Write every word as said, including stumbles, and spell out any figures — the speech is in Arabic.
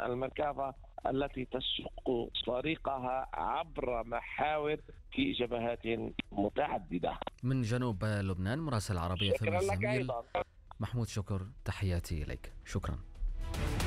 المركبة التي تشق طريقها عبر محاور في جبهات متعددة. من جنوب لبنان مراسل العربية شكرا لك أيضا محمود شكر، تحياتي إليك. شكرا.